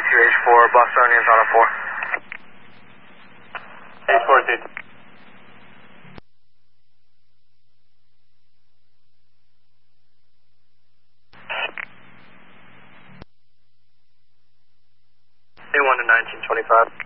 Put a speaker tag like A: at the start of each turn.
A: 2H4, Bostonians on a 4.
B: H4, dude.
A: A1 to 1925.